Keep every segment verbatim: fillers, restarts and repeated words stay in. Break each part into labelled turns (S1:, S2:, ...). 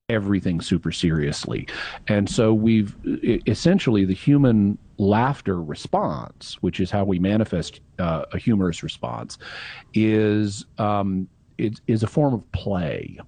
S1: everything super seriously. And so we've e- essentially the human laughter response, which is how we manifest uh, a humorous response, is um, it is a form of play.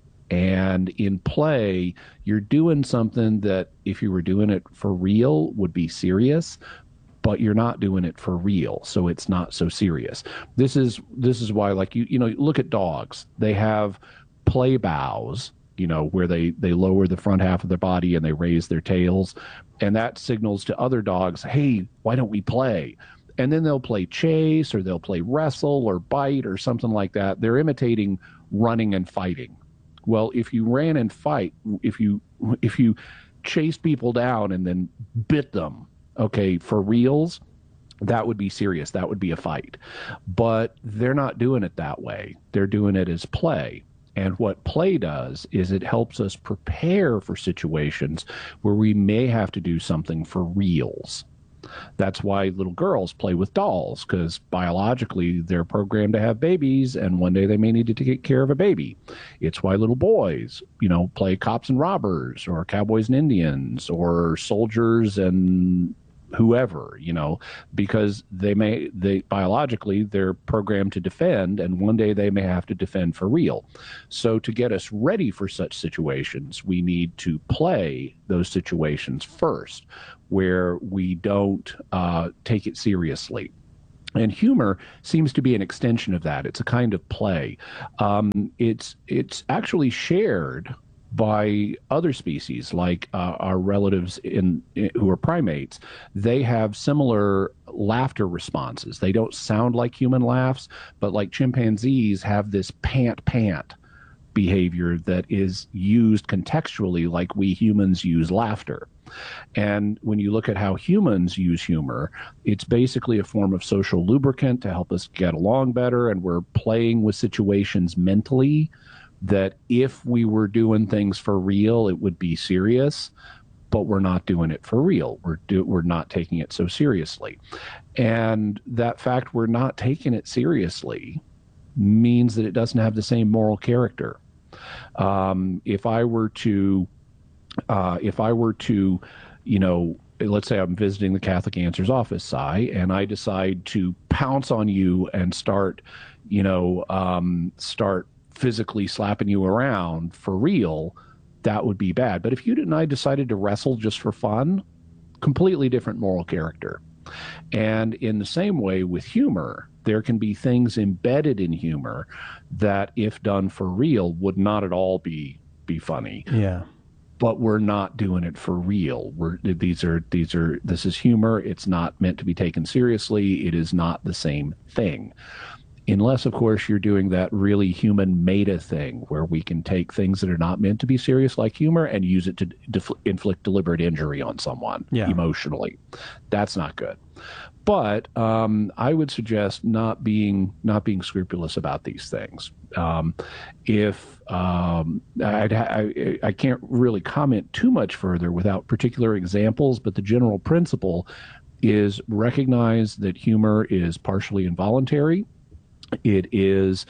S1: And in play, you're doing something that if you were doing it for real would be serious, but you're not doing it for real, so it's not so serious. This is this is why, like you you know, look at dogs. They have play bows, you know, where they they lower the front half of their body and they raise their tails, and that signals to other dogs, hey, why don't we play? And then they'll play chase or they'll play wrestle or bite or something like that. They're imitating running and fighting. Well, if you ran and fight, if you if you chased people down and then bit them, okay, for reals, that would be serious. That would be a fight. But they're not doing it that way. They're doing it as play. And what play does is it helps us prepare for situations where we may have to do something for reals. That's why little girls play with dolls, because biologically they're programmed to have babies, and one day they may need to take care of a baby. It's why little boys, you know, play cops and robbers, or cowboys and Indians, or soldiers and whoever, you know, because they may, they biologically, they're programmed to defend, and one day they may have to defend for real. So to get us ready for such situations, we need to play those situations first, where we don't uh, take it seriously. And humor seems to be an extension of that. It's a kind of play. Um, it's it's actually shared by other species, like uh, our relatives in, in who are primates. They have similar laughter responses. They don't sound like human laughs, but like chimpanzees have this pant pant behavior that is used contextually like we humans use laughter. And when you look at how humans use humor, it's basically a form of social lubricant to help us get along better, and we're playing with situations mentally that if we were doing things for real, it would be serious, but we're not doing it for real. We're do, we're not taking it so seriously. And that fact we're not taking it seriously means that it doesn't have the same moral character. Um, if I were to, uh, if I were to, you know, let's say I'm visiting the Catholic Answers office, Si, and I decide to pounce on you and start, you know, um, start physically slapping you around for real, that would be bad. But if you and I decided to wrestle just for fun, completely different moral character. And in the same way with humor, there can be things embedded in humor that, if done for real, would not at all be be funny.
S2: Yeah.
S1: But we're not doing it for real. We're these are these are this is humor. It's not meant to be taken seriously. It is not the same thing. Unless, of course, you're doing that really human meta thing where we can take things that are not meant to be serious, like humor, and use it to def- inflict deliberate injury on someone
S2: yeah.
S1: emotionally. That's not good. But um, I would suggest not being not being scrupulous about these things. Um, if um, I'd ha- I, I can't really comment too much further without particular examples, but the general principle is recognize that humor is partially involuntary. It is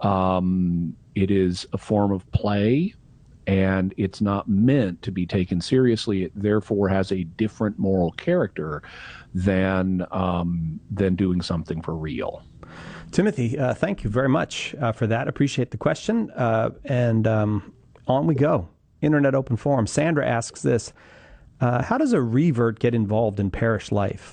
S1: um, it is a form of play, and it's not meant to be taken seriously. It therefore has a different moral character than um, than doing something for real.
S2: Timothy, uh, thank you very much uh, for that. Appreciate the question. Uh, and um, on we go. Internet Open Forum. Sandra asks this, uh, how does a revert get involved in parish life?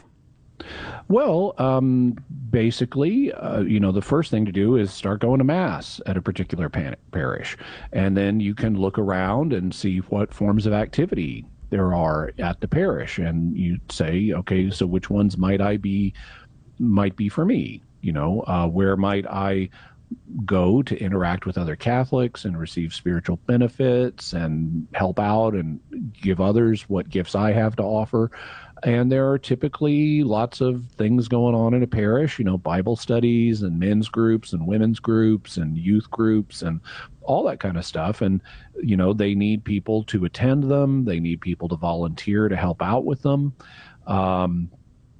S1: Well, um, basically, uh, you know, the first thing to do is start going to Mass at a particular pan- parish. And then you can look around and see what forms of activity there are at the parish. And you say, okay, so which ones might I be, might be for me? You know, uh, where might I go to interact with other Catholics and receive spiritual benefits and help out and give others what gifts I have to offer? And there are typically lots of things going on in a parish, you know, Bible studies and men's groups and women's groups and youth groups and all that kind of stuff. And, you know, they need people to attend them. They need people to volunteer to help out with them. Um,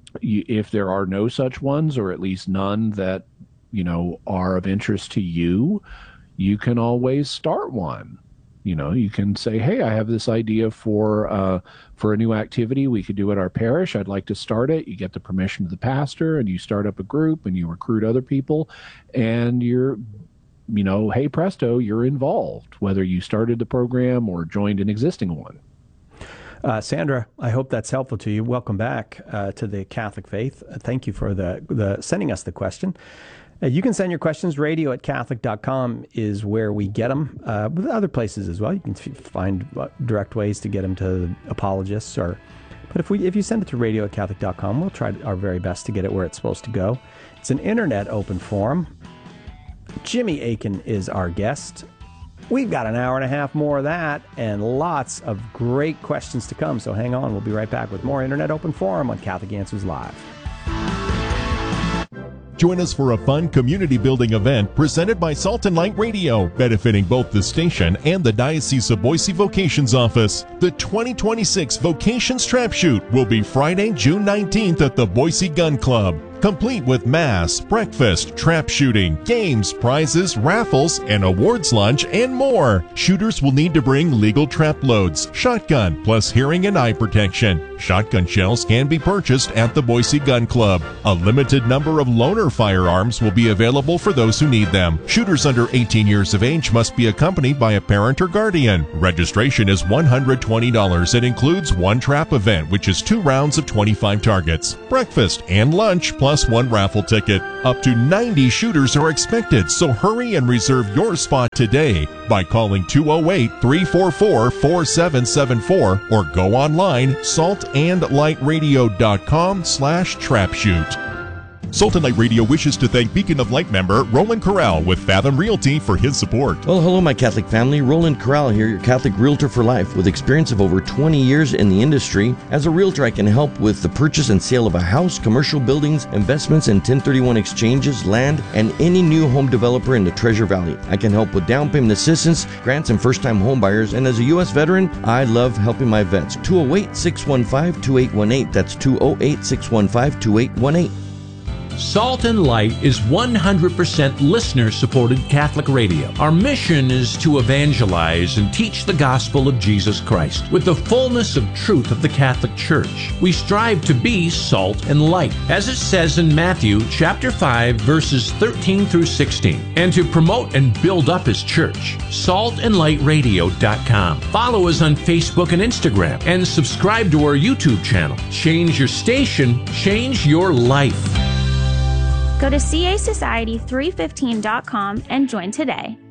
S1: if there are no such ones, or at least none that, you know, are of interest to you, you can always start one. You know, you can say, hey, I have this idea for uh, for a new activity we could do at our parish. I'd like to start it. You get the permission of the pastor, and you start up a group, and you recruit other people, and you're, you know, hey, presto, you're involved, whether you started the program or joined an existing one.
S2: Uh, Sandra, I hope that's helpful to you. Welcome back uh, to the Catholic Faith. Uh, thank you for the, the sending us the question. Uh, you can send your questions. Radio at Catholic dot com is where we get them. Uh, with other places as well. You can f- find uh, direct ways to get them to apologists. Or, but if we if you send it to radio at Catholic dot com, we'll try our very best to get it where it's supposed to go. It's an internet open forum. Jimmy Akin is our guest. We've got an hour and a half more of that and lots of great questions to come. So hang on. We'll be right back with more Internet Open Forum on Catholic Answers Live.
S3: Join us for a fun community-building event presented by Salt and Light Radio, benefiting both the station and the Diocese of Boise Vocations Office. The twenty twenty-six Vocations Trap Shoot will be Friday, June nineteenth at the Boise Gun Club. Complete with mass, breakfast, trap shooting, games, prizes, raffles, an awards lunch, and more. Shooters will need to bring legal trap loads, shotgun, plus hearing and eye protection. Shotgun shells can be purchased at the Boise Gun Club. A limited number of loaner firearms will be available for those who need them. Shooters under eighteen years of age must be accompanied by a parent or guardian. Registration is one hundred twenty dollars. It includes one trap event, which is two rounds of twenty-five targets, breakfast and lunch, plus Plus one raffle ticket. Up to ninety shooters are expected, so hurry and reserve your spot today by calling two oh eight, three four four, four seven seven four or go online salt and light radio dot com slash trapshoot. Salt and Light Radio wishes to thank Beacon of Light member Roland Corral with Fathom Realty for his support.
S4: Well, hello, my Catholic family. Roland Corral here, your Catholic realtor for life. With experience of over twenty years in the industry, as a realtor, I can help with the purchase and sale of a house, commercial buildings, investments in ten thirty-one exchanges, land, and any new home developer in the Treasure Valley. I can help with down payment assistance, grants, and first-time home buyers. And as a U S veteran, I love helping my vets. two oh eight, six one five, two eight one eight. That's two oh eight, six one five, two eight one eight.
S5: Salt and Light is one hundred percent listener-supported Catholic radio. Our mission is to evangelize and teach the gospel of Jesus Christ with the fullness of truth of the Catholic Church. We strive to be salt and light, as it says in Matthew chapter five, verses thirteen through sixteen, and to promote and build up His church. salt and light radio dot com. Follow us on Facebook and Instagram, and subscribe to our YouTube channel. Change your station, change your life.
S6: Go to C A Society three fifteen dot com and join today.